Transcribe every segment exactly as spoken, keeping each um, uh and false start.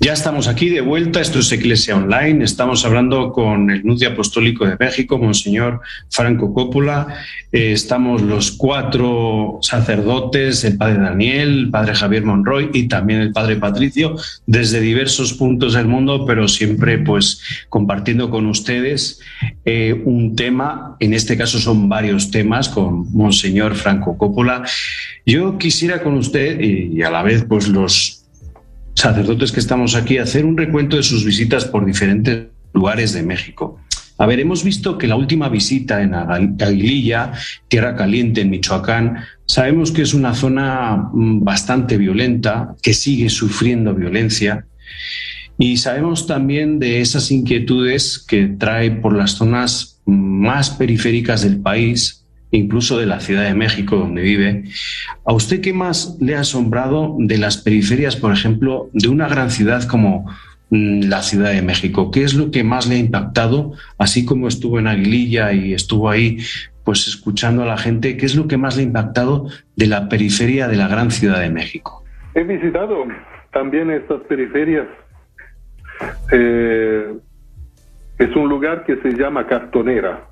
Ya estamos aquí de vuelta, esto es Iglesia Online, estamos hablando con el nuncio apostólico de México, Monseñor Franco Coppola. Eh, estamos los cuatro sacerdotes, el padre Daniel, el padre Javier Monroy y también el padre Patricio, desde diversos puntos del mundo, pero siempre pues compartiendo con ustedes eh, un tema, en este caso son varios temas con Monseñor Franco Coppola. Yo quisiera con usted y a la vez pues los sacerdotes que estamos aquí, hacer un recuento de sus visitas por diferentes lugares de México. A ver, hemos visto que la última visita en Aguililla, Tierra Caliente, en Michoacán, sabemos que es una zona bastante violenta, que sigue sufriendo violencia, y sabemos también de esas inquietudes que trae por las zonas más periféricas del país, incluso de la Ciudad de México, donde vive. ¿A usted qué más le ha asombrado de las periferias, por ejemplo, de una gran ciudad como la Ciudad de México? ¿Qué es lo que más le ha impactado, así como estuvo en Aguililla y estuvo ahí pues escuchando a la gente? ¿Qué es lo que más le ha impactado de la periferia de la gran Ciudad de México? He visitado también estas periferias. Eh, es un lugar que se llama Cartonera.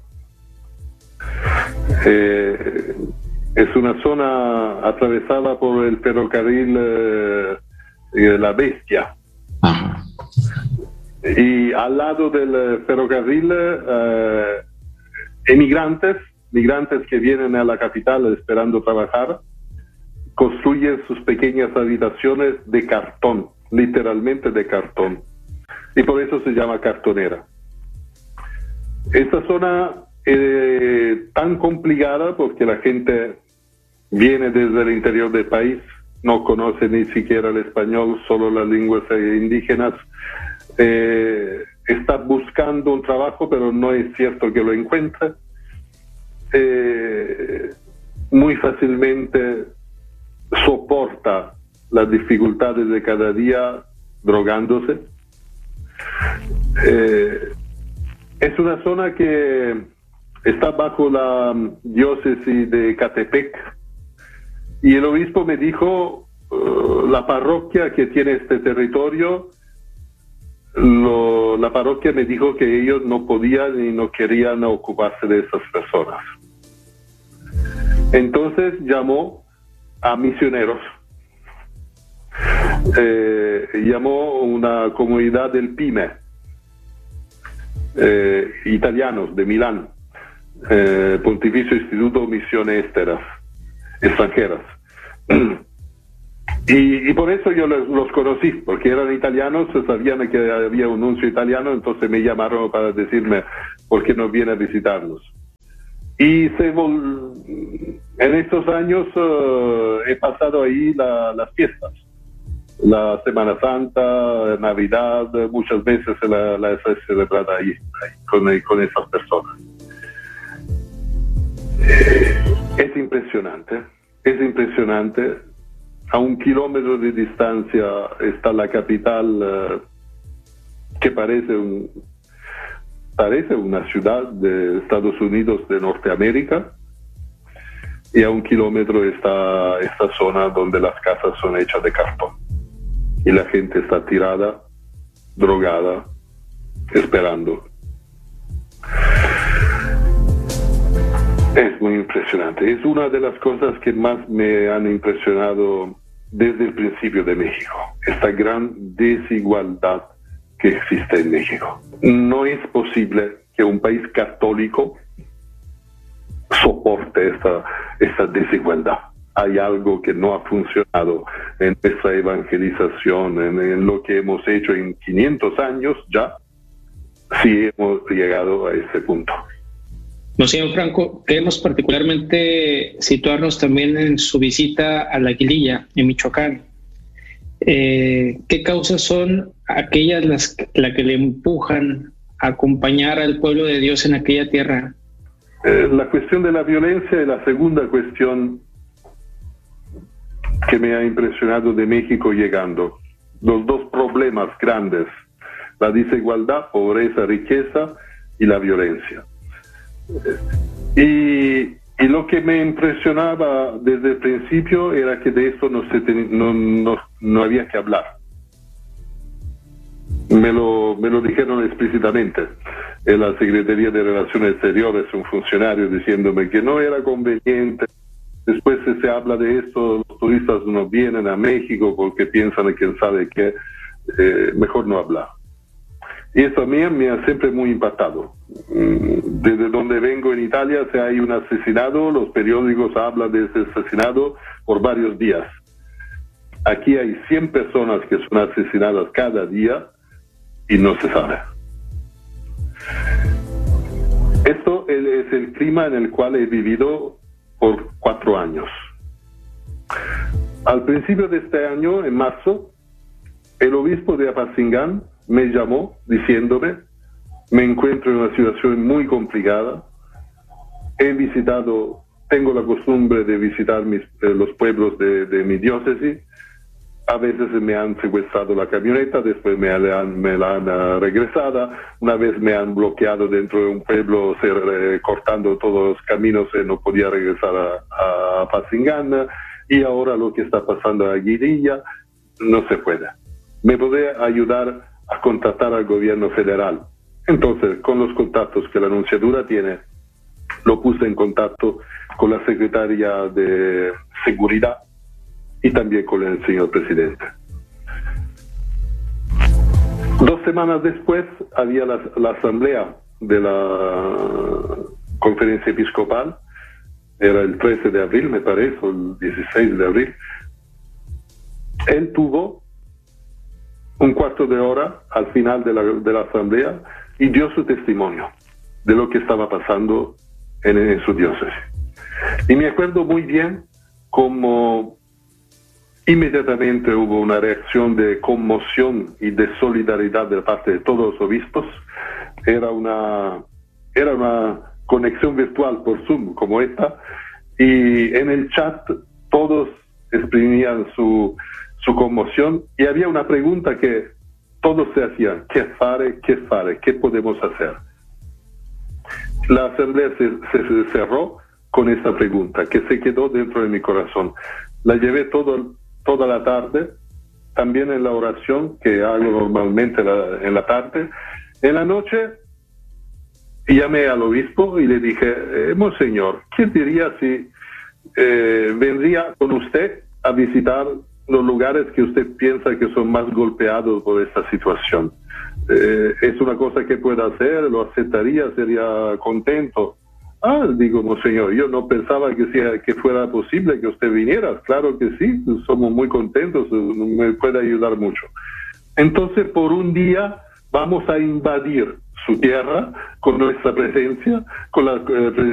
Eh, es una zona atravesada por el ferrocarril eh, de la Bestia. Ajá. Y al lado del ferrocarril, eh, emigrantes, migrantes que vienen a la capital esperando trabajar, construyen sus pequeñas habitaciones de cartón, literalmente de cartón. Y por eso se llama Cartonera. Esta zona Eh, tan complicada porque la gente viene desde el interior del país, no conoce ni siquiera el español, solo las lenguas indígenas, eh, está buscando un trabajo pero no es cierto que lo encuentre, eh, muy fácilmente soporta las dificultades de cada día drogándose. Eh, es una zona que está bajo la diócesis de Catepec y el obispo me dijo, uh, la parroquia que tiene este territorio, lo, la parroquia me dijo que ellos no podían y no querían ocuparse de esas personas. Entonces llamó a misioneros, eh, llamó una comunidad del PYME, eh, italianos de Milán, Eh, Pontificio Instituto Misiones Esteras, extranjeras. Y, y por eso yo los, los conocí, porque eran italianos, sabían que había un nuncio italiano, entonces me llamaron para decirme por qué no viene a visitarlos. Y se vol... en estos años uh, he pasado ahí la, las fiestas, la Semana Santa, Navidad, muchas veces la, la he celebrado ahí, ahí con, con esas personas. Es impresionante, es impresionante. A un kilómetro de distancia está la capital, uh, que parece, un, parece una ciudad de Estados Unidos de Norteamérica, y a un kilómetro está esta zona donde las casas son hechas de cartón y la gente está tirada, drogada, esperando. Es muy impresionante. Es una de las cosas que más me han impresionado desde el principio de México. Esta gran desigualdad que existe en México. No es posible que un país católico soporte esta, esta desigualdad. Hay algo que no ha funcionado en nuestra evangelización, en, en lo que hemos hecho en quinientos años ya, si hemos llegado a este punto. Monseñor Franco, queremos particularmente situarnos también en su visita a la Aguililla, en Michoacán. Eh, ¿Qué causas son aquellas las, las que le empujan a acompañar al pueblo de Dios en aquella tierra? Eh, la cuestión de la violencia es la segunda cuestión que me ha impresionado de México llegando. Los dos problemas grandes, la desigualdad, pobreza, riqueza y la violencia. Y, y lo que me impresionaba desde el principio era que de esto no, se ten, no, no, no había que hablar. Me lo, me lo dijeron explícitamente. En la Secretaría de Relaciones Exteriores, un funcionario diciéndome que no era conveniente. Después se, se habla de esto, los turistas no vienen a México porque piensan en quién sabe qué, eh, mejor no hablar. Y eso a mí me ha siempre muy impactado. Desde donde vengo en Italia, si hay un asesinado, los periódicos hablan de ese asesinado por varios días. Aquí hay cien personas que son asesinadas cada día y no se sabe. Esto es el clima en el cual he vivido por cuatro años. Al principio de este año, en marzo, el obispo de Apatzingán me llamó diciéndome: me encuentro en una situación muy complicada, he visitado, tengo la costumbre de visitar mis, eh, los pueblos de, de mi diócesis, a veces me han secuestrado la camioneta, después me la han, me la han uh, regresado, una vez me han bloqueado dentro de un pueblo, se, eh, cortando todos los caminos y no podía regresar a, a Apatzingán, y ahora lo que está pasando a Aguililla, no se puede. ¿Me puede ayudar a contactar al gobierno federal? Entonces, con los contactos que la Nunciatura tiene, lo puse en contacto con la secretaria de Seguridad y también con el señor presidente. Dos semanas después había la, la asamblea de la conferencia episcopal, era el trece de abril, me parece, o el dieciséis de abril. Él tuvo un cuarto de hora al final de la, de la asamblea y dio su testimonio de lo que estaba pasando en, en su diócesis. Y me acuerdo muy bien cómo inmediatamente hubo una reacción de conmoción y de solidaridad de parte de todos los obispos. Era una, era una conexión virtual por Zoom como esta, y en el chat todos exprimían su, su conmoción, y había una pregunta que todos se hacían: ¿qué fare? ¿Qué fare? ¿Qué podemos hacer? La asamblea se, se, se cerró con esa pregunta que se quedó dentro de mi corazón. La llevé todo, toda la tarde, también en la oración que hago normalmente la, en la tarde. En la noche llamé al obispo y le dije: eh, Monseñor, ¿qué diría si eh, vendría con usted a visitar los lugares que usted piensa que son más golpeados por esta situación? Eh, ¿Es una cosa que pueda hacer? ¿Lo aceptaría? ¿Sería contento? Ah, digo, Monseñor, yo no pensaba que, sea, que fuera posible que usted viniera. Claro que sí, somos muy contentos, me puede ayudar mucho. Entonces, por un día vamos a invadir su tierra con nuestra presencia, con la eh,